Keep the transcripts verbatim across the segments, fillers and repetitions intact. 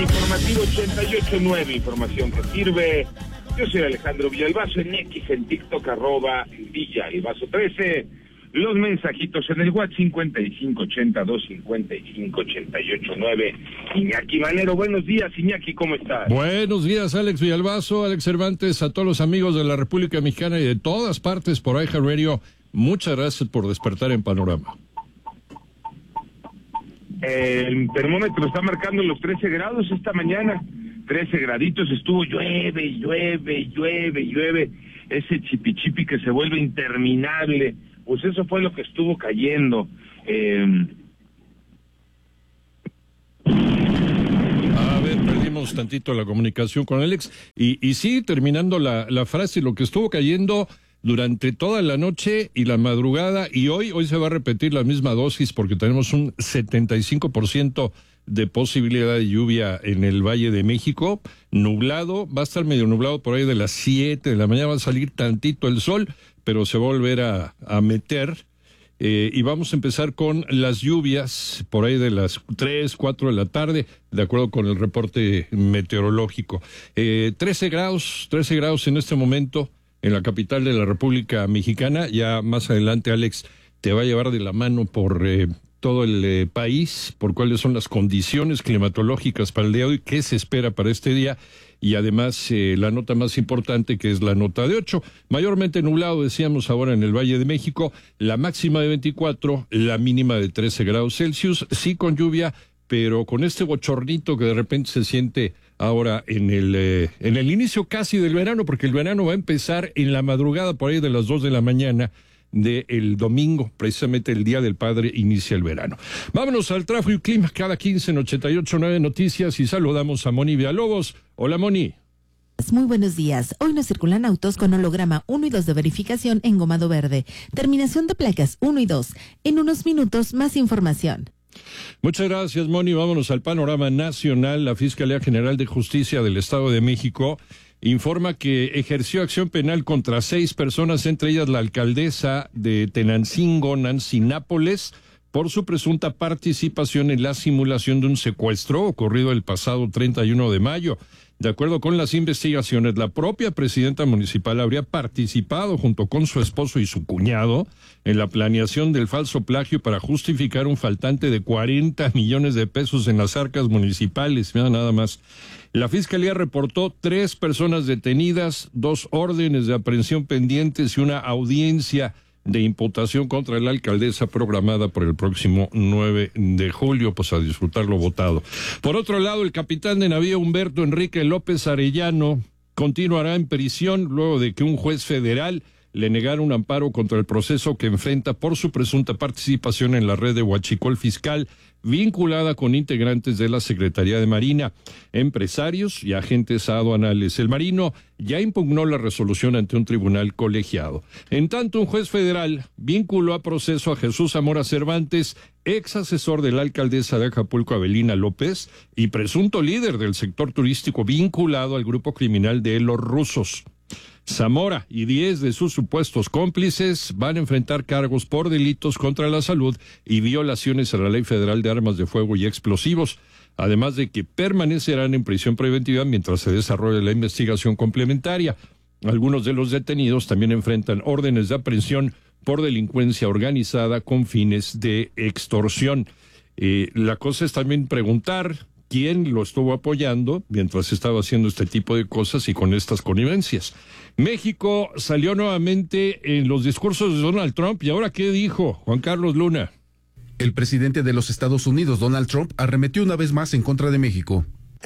Informativo ochenta y ocho nueve, información que sirve. Yo soy Alejandro Villalbazo, en X, en TikTok, arroba Villalbazo trece. Los mensajitos en el WhatsApp cincuenta y cinco ochenta dos cincuenta y cinco ochenta y ocho nueve. Iñaki Manero, buenos días, Iñaki, ¿cómo estás? Buenos días, Alex Villalbazo, Alex Cervantes, a todos los amigos de la República Mexicana y de todas partes por iHeartRadio. Muchas gracias por despertar en Panorama. El termómetro está marcando los trece grados esta mañana. trece graditos, estuvo llueve, llueve, llueve, llueve. Ese chipichipi que se vuelve interminable. Pues eso fue lo que estuvo cayendo. Eh... A ver, perdimos tantito la comunicación con Alex. Y, y sí, terminando la, la frase, lo que estuvo cayendo durante toda la noche y la madrugada, y hoy, hoy se va a repetir la misma dosis porque tenemos un setenta y cinco por ciento de posibilidad de lluvia en el Valle de México, nublado, va a estar medio nublado por ahí de las siete de la mañana, va a salir tantito el sol, pero se va a volver a, a meter, eh, y vamos a empezar con las lluvias por ahí de las tres, cuatro de la tarde, de acuerdo con el reporte meteorológico. Eh, trece grados, trece grados en este momento, en la capital de la República Mexicana. Ya más adelante, Alex, te va a llevar de la mano por eh, todo el eh, país, por cuáles son las condiciones climatológicas para el día de hoy, qué se espera para este día, y además eh, la nota más importante, que es la nota de ocho. Mayormente nublado, decíamos ahora en el Valle de México, la máxima de veinticuatro, la mínima de trece grados Celsius, sí con lluvia, pero con este bochornito que de repente se siente ahora en el eh, en el inicio casi del verano, porque el verano va a empezar en la madrugada por ahí de las dos de la mañana del domingo, precisamente el Día del Padre inicia el verano. Vámonos al tráfico y clima cada quince en ochenta y ocho nueve Noticias y saludamos a Moni Villalobos. Hola, Moni. Muy buenos días. Hoy no circulan autos con holograma uno y dos de verificación en gomado verde. Terminación de placas uno y dos. En unos minutos más información. Muchas gracias, Moni. Vámonos al panorama nacional. La Fiscalía General de Justicia del Estado de México informa que ejerció acción penal contra seis personas, entre ellas la alcaldesa de Tenancingo, Nancy Nápoles, por su presunta participación en la simulación de un secuestro ocurrido el pasado treinta y uno de mayo. De acuerdo con las investigaciones, la propia presidenta municipal habría participado junto con su esposo y su cuñado en la planeación del falso plagio para justificar un faltante de cuarenta millones de pesos en las arcas municipales. Mira nada más. La Fiscalía reportó tres personas detenidas, dos órdenes de aprehensión pendientes y una audiencia de imputación contra la alcaldesa programada por el próximo nueve de julio, pues a disfrutarlo votado. Por otro lado, el capitán de navío Humberto Enrique López Arellano continuará en prisión luego de que un juez federal le negara un amparo contra el proceso que enfrenta por su presunta participación en la red de huachicol fiscal vinculada con integrantes de la Secretaría de Marina, empresarios y agentes aduanales. El marino ya impugnó la resolución ante un tribunal colegiado. En tanto, un juez federal vinculó a proceso a Jesús Zamora Cervantes, ex asesor de la alcaldesa de Acapulco, Avelina López, y presunto líder del sector turístico vinculado al grupo criminal de Los Rusos. Zamora y diez de sus supuestos cómplices van a enfrentar cargos por delitos contra la salud y violaciones a la Ley Federal de Armas de Fuego y Explosivos, además de que permanecerán en prisión preventiva mientras se desarrolle la investigación complementaria. Algunos de los detenidos también enfrentan órdenes de aprehensión por delincuencia organizada con fines de extorsión. Eh, la cosa es también preguntar quién lo estuvo apoyando mientras estaba haciendo este tipo de cosas y con estas connivencias. México salió nuevamente en los discursos de Donald Trump. ¿Y ahora qué dijo Juan Carlos Luna? El presidente de los Estados Unidos, Donald Trump, arremetió una vez más en contra de México.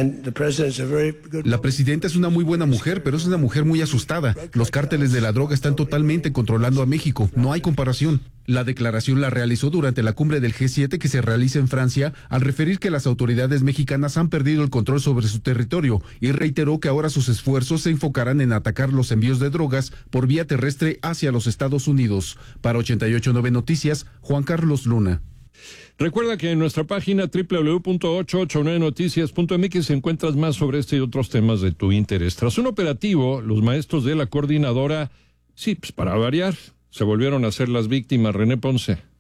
La presidenta es una muy buena mujer, pero es una mujer muy asustada. Los cárteles de la droga están totalmente controlando a México. No hay comparación. La declaración la realizó durante la cumbre del G siete que se realiza en Francia, al referir que las autoridades mexicanas han perdido el control sobre su territorio, y reiteró que ahora sus esfuerzos se enfocarán en atacar los envíos de drogas por vía terrestre hacia los Estados Unidos. Para ochenta y ocho nueve Noticias, Juan Carlos Luna. Recuerda que en nuestra página doble u doble u doble u punto ochocientos ochenta y nueve noticias punto m x encuentras más sobre este y otros temas de tu interés. Tras un operativo, los maestros de la coordinadora, sí, pues para variar, se volvieron a ser las víctimas. René Ponce.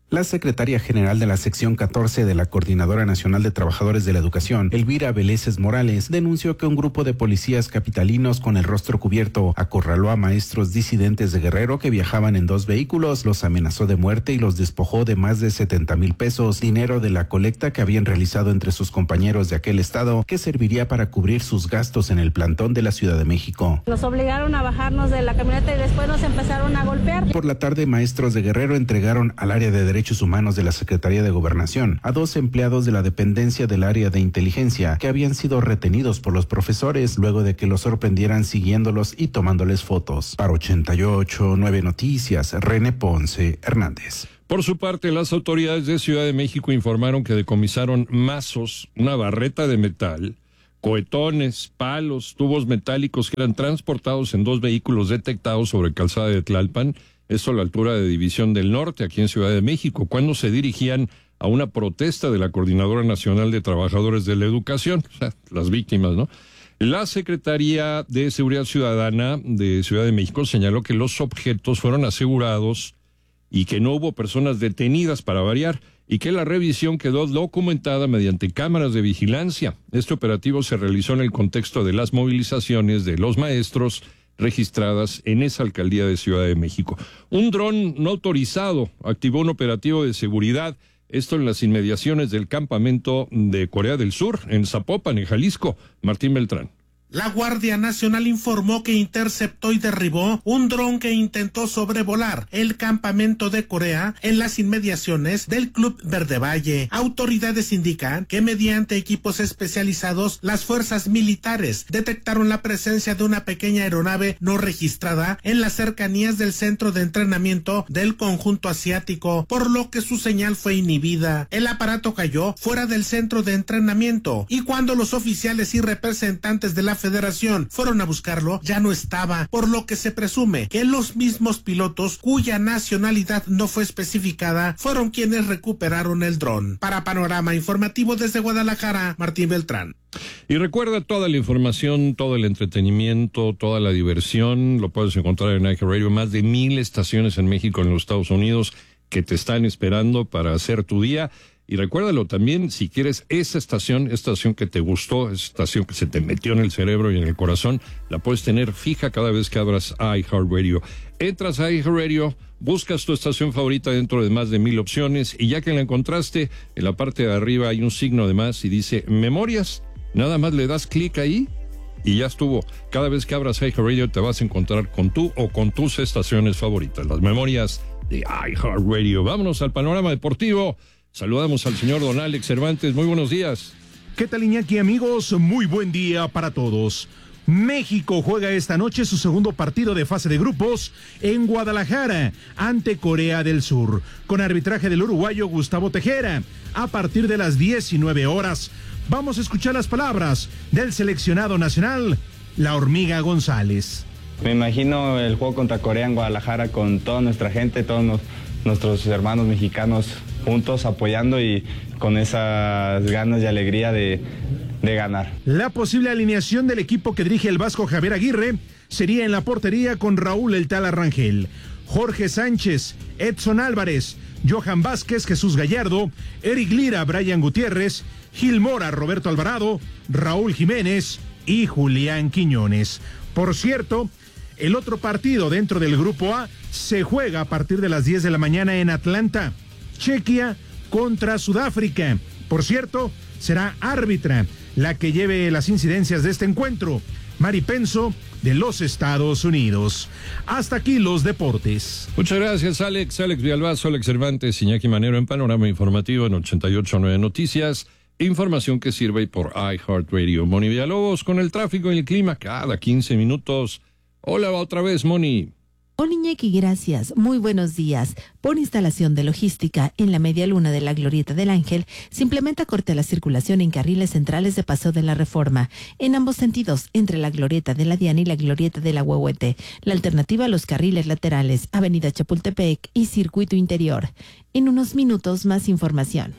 La secretaria general de la sección catorce de la Coordinadora Nacional de Trabajadores de la Educación, Elvira Veleses Morales, denunció que un grupo de policías capitalinos con el rostro cubierto acorraló a maestros disidentes de Guerrero que viajaban en dos vehículos, los amenazó de muerte y los despojó de más de setenta mil pesos, dinero de la colecta que habían realizado entre sus compañeros de aquel estado, que serviría para cubrir sus gastos en el plantón de la Ciudad de México. Nos obligaron a bajarnos de la camioneta y después nos empezaron a golpear. Por la tarde, maestros de Guerrero entregaron al área de Derechos Humanos de la Secretaría de Gobernación a dos empleados de la dependencia del área de inteligencia que habían sido retenidos por los profesores luego de que los sorprendieran siguiéndolos y tomándoles fotos. Para ochenta y ocho punto nueve Noticias, René Ponce Hernández. Por su parte, las autoridades de Ciudad de México informaron que decomisaron mazos, una barreta de metal, cohetones, palos, tubos metálicos que eran transportados en dos vehículos detectados sobre Calzada de Tlalpan, esto a la altura de División del Norte, aquí en Ciudad de México, cuando se dirigían a una protesta de la Coordinadora Nacional de Trabajadores de la Educación, o sea, las víctimas, ¿no? La Secretaría de Seguridad Ciudadana de Ciudad de México señaló que los objetos fueron asegurados y que no hubo personas detenidas para variar, y que la revisión quedó documentada mediante cámaras de vigilancia. Este operativo se realizó en el contexto de las movilizaciones de los maestros registradas en esa alcaldía de Ciudad de México. Un dron no autorizado activó un operativo de seguridad, esto en las inmediaciones del campamento de Corea del Sur, en Zapopan, en Jalisco. Martín Beltrán. La Guardia Nacional informó que interceptó y derribó un dron que intentó sobrevolar el campamento de Corea en las inmediaciones del Club Verde Valle. Autoridades indican que mediante equipos especializados, las fuerzas militares detectaron la presencia de una pequeña aeronave no registrada en las cercanías del centro de entrenamiento del conjunto asiático, por lo que su señal fue inhibida. El aparato cayó fuera del centro de entrenamiento y cuando los oficiales y representantes de la Federación fueron a buscarlo, ya no estaba, por lo que se presume que los mismos pilotos cuya nacionalidad no fue especificada fueron quienes recuperaron el dron. Para Panorama Informativo desde Guadalajara, Martín Beltrán. Y recuerda, toda la información, todo el entretenimiento, toda la diversión, lo puedes encontrar en iHeartRadio, más de mil estaciones en México, en los Estados Unidos, que te están esperando para hacer tu día. Y recuérdalo también, si quieres esa estación, estación que te gustó, esa estación que se te metió en el cerebro y en el corazón, la puedes tener fija cada vez que abras iHeartRadio. Entras a iHeartRadio, buscas tu estación favorita dentro de más de mil opciones, y ya que la encontraste, en la parte de arriba hay un signo de más y dice Memorias. Nada más le das clic ahí y ya estuvo. Cada vez que abras iHeartRadio te vas a encontrar con tú o con tus estaciones favoritas, las Memorias de iHeartRadio. Vámonos al panorama deportivo. Saludamos al señor don Alex Cervantes. Muy buenos días. ¿Qué tal, Iñaki, amigos? Muy buen día para todos. México juega esta noche su segundo partido de fase de grupos en Guadalajara ante Corea del Sur, con arbitraje del uruguayo Gustavo Tejera, a partir de las diecinueve horas. Vamos a escuchar las palabras del seleccionado nacional, la Hormiga González. Me imagino el juego contra Corea en Guadalajara con toda nuestra gente, todos nos, nuestros hermanos mexicanos juntos apoyando y con esas ganas y alegría de, de ganar. La posible alineación del equipo que dirige el vasco Javier Aguirre sería en la portería con Raúl El Tala Rangel, Jorge Sánchez, Edson Álvarez, Johan Vázquez, Jesús Gallardo, Eric Lira, Brian Gutiérrez, Gil Mora, Roberto Alvarado, Raúl Jiménez y Julián Quiñones. Por cierto, el otro partido dentro del Grupo A se juega a partir de las diez de la mañana en Atlanta. Chequia contra Sudáfrica. Por cierto, será árbitra la que lleve las incidencias de este encuentro, Mari Penso, de los Estados Unidos. Hasta aquí los deportes. Muchas gracias, Alex. Alex Villalbazo, Alex Cervantes, Iñaki Manero en Panorama Informativo en ochenta y ocho punto nueve Noticias. Información que sirve por iHeartRadio. Moni Villalobos con el tráfico y el clima cada quince minutos. Hola, otra vez, Moni. Hola, Iñaki, gracias. Muy buenos días. Por instalación de logística en la media luna de la Glorieta del Ángel, se implementa corte a la circulación en carriles centrales de Paseo de la Reforma, en ambos sentidos, entre la Glorieta de la Diana y la Glorieta de la Huehuete. La alternativa a los carriles laterales, Avenida Chapultepec y Circuito Interior. En unos minutos, más información.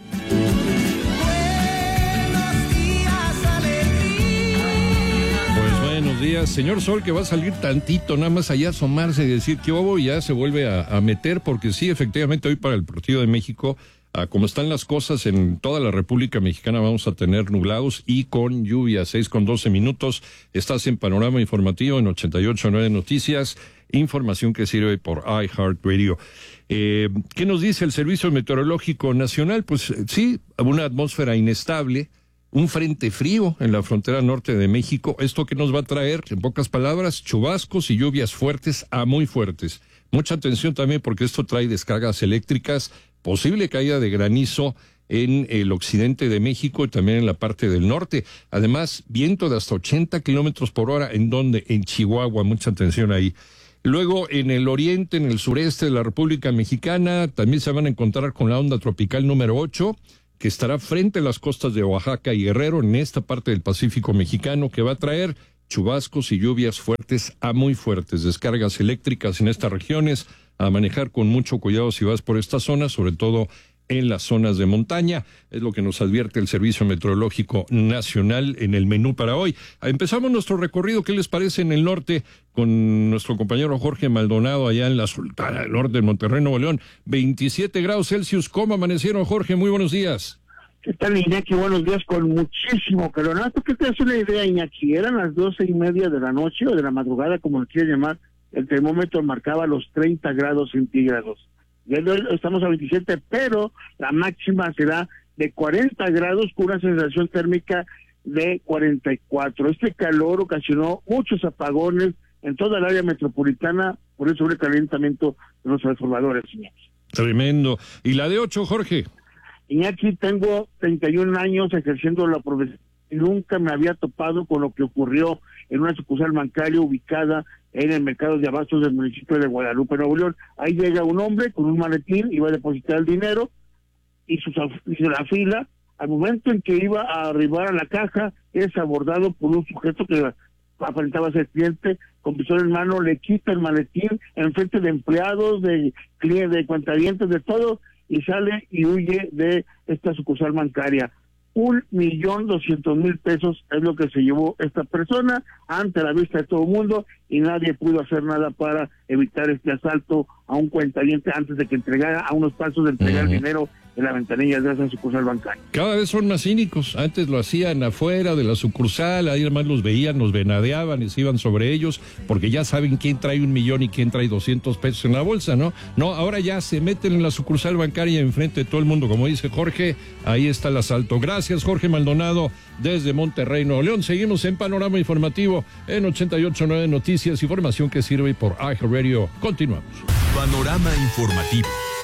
días. Señor Sol, que va a salir tantito, nada más allá asomarse y decir que hubo y ya se vuelve a, a meter, porque sí, efectivamente, hoy para el partido de México, ah, como están las cosas en toda la República Mexicana, vamos a tener nublados y con lluvia. Seis con doce minutos. Estás en Panorama Informativo en ochenta y ocho punto nueve Noticias. Información que sirve por iHeartRadio. Eh, ¿Qué nos dice el Servicio Meteorológico Nacional? Pues sí, una atmósfera inestable, un frente frío en la frontera norte de México. ¿Esto qué nos va a traer? En pocas palabras, chubascos y lluvias fuertes a muy fuertes. Mucha atención también porque esto trae descargas eléctricas, posible caída de granizo en el occidente de México y también en la parte del norte. Además, viento de hasta ochenta kilómetros por hora. ¿En dónde? En Chihuahua. Mucha atención ahí. Luego, en el oriente, en el sureste de la República Mexicana, también se van a encontrar con la onda tropical número ocho, que estará frente a las costas de Oaxaca y Guerrero, en esta parte del Pacífico mexicano, que va a traer chubascos y lluvias fuertes a muy fuertes, descargas eléctricas en estas regiones, a manejar con mucho cuidado si vas por esta zona, sobre todo en las zonas de montaña. Es lo que nos advierte el Servicio Meteorológico Nacional en el menú para hoy. Empezamos nuestro recorrido, ¿qué les parece en el norte? Con nuestro compañero Jorge Maldonado allá en la Sultana del Norte, en Monterrey, Nuevo León. veintisiete grados Celsius. ¿Cómo amanecieron, Jorge? Muy buenos días. ¿Qué tal, Iñaki? Buenos días, con muchísimo calor. ¿No? ¿Tú qué te das una idea, Iñaki? Eran las doce y media de la noche o de la madrugada, como lo quieras llamar. El termómetro marcaba los treinta grados centígrados. Ya estamos a veintisiete, pero la máxima será de cuarenta grados con una sensación térmica de cuarenta y cuatro. Este calor ocasionó muchos apagones en toda el área metropolitana por el sobrecalentamiento de los transformadores, Iñaki. Tremendo. ¿Y la de ocho, Jorge? Iñaki, tengo treinta y un años ejerciendo la profesión y nunca me había topado con lo que ocurrió en una sucursal bancaria ubicada en el mercado de abastos del municipio de Guadalupe, Nuevo León. Ahí llega un hombre con un maletín, iba a depositar el dinero, hizo, hizo la fila. Al momento en que iba a arribar a la caja, es abordado por un sujeto que aparentaba ser cliente, con pistola en mano, le quita el maletín en frente de empleados, de clientes, de cuentavientes, de todo, y sale y huye de esta sucursal bancaria. Un millón doscientos mil pesos es lo que se llevó esta persona ante la vista de todo el mundo, y nadie pudo hacer nada para evitar este asalto a un cuentaviente antes de que entregara, a unos pasos de entregar uh-huh. dinero en la ventanilla de esa sucursal bancaria. Cada vez son más cínicos. Antes lo hacían afuera de la sucursal, ahí además los veían, los venadeaban y se iban sobre ellos, porque ya saben quién trae un millón y quién trae doscientos pesos en la bolsa, ¿no? No, ahora ya se meten en la sucursal bancaria enfrente de todo el mundo, como dice Jorge, ahí está el asalto. Gracias, Jorge Maldonado, desde Monterrey, Nuevo León. Seguimos en Panorama Informativo en ochenta y ocho punto nueve Noticias, información que sirve por iHeartRadio. Continuamos. Panorama Informativo.